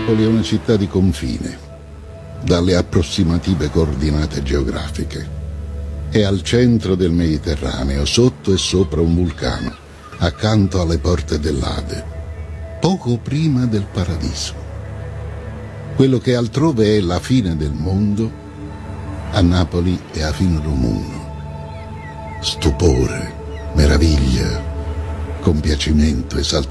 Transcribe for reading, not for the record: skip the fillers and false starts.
Napoli è una città di confine, dalle approssimative coordinate geografiche. È al centro del Mediterraneo, sotto e sopra un vulcano, accanto alle porte dell'Ade, poco prima del paradiso. Quello che altrove è la fine del mondo, a Napoli è a fine del mondo. Stupore, meraviglia, compiacimento, esaltazione.